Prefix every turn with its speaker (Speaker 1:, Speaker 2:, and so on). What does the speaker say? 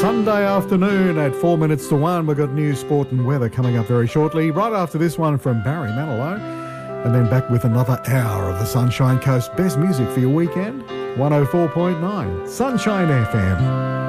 Speaker 1: Sunday afternoon at 4 minutes to 1. We've got news, sport and weather coming up very shortly. Right after this one from Barry Manilow. And then back with another hour of the Sunshine Coast best music for your weekend. 104.9 Sunshine FM.